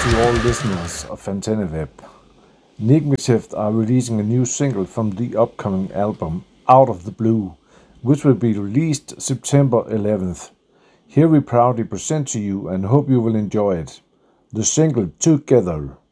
to all listeners of AntennaWeb. Negative are releasing a new single from the upcoming album Out of the Blue, which will be released September 11th. Here we proudly present to you and hope you will enjoy it. The single Together.